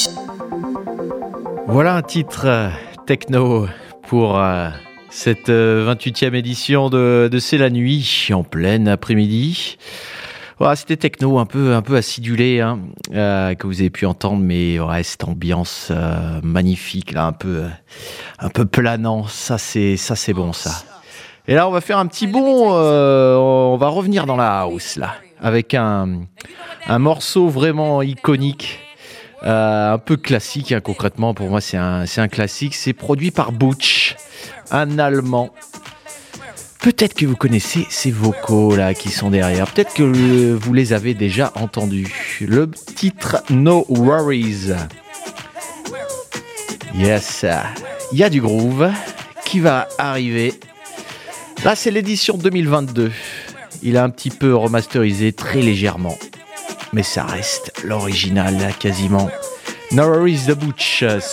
Voilà un titre techno pour cette 28e édition de C'est la nuit en plein après-midi. Voilà, c'était techno un peu acidulé que vous avez pu entendre, mais ouais, cette ambiance magnifique là, un peu planant, ça c'est bon ça. Et là on va faire un petit bond, on va revenir dans la house là avec un morceau vraiment iconique. Un peu classique, concrètement pour moi c'est un classique. C'est produit par Butch, un Allemand. Peut-être que vous connaissez ces vocaux là qui sont derrière, peut-être que vous les avez déjà entendus. Le titre No Worries. Yes, il y a du groove qui va arriver. Là c'est l'édition 2022. Il a un petit peu remasterisé très légèrement, mais ça reste l'original quasiment. No Worries de Butch